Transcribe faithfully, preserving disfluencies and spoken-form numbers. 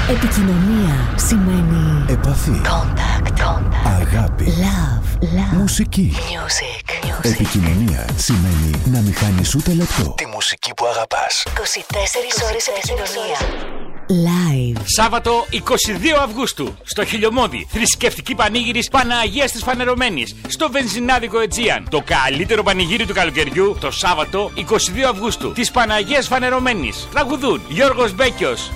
Επικοινωνία σημαίνει επαφή. Contact, contact. Αγάπη. Love, love. Μουσική. Music, music. Επικοινωνία σημαίνει να μην χάνεις ούτε λεπτό τη μουσική που αγαπάς. είκοσι τέσσερις ώρες επικοινωνία. Live. Σάββατο εικοστή δεύτερη Αυγούστου στο Χιλιομώδη. Θρησκευτική πανήγυρης Παναγίας της Φανερωμένης στο βενζινάδικο Αιτζίαν. Το καλύτερο πανηγύρι του καλοκαιριού το Σάββατο εικοστή δεύτερη Αυγούστου της Παναγίας Φανερωμένης. Τραγουδούν Γιώργος Μπέκιος,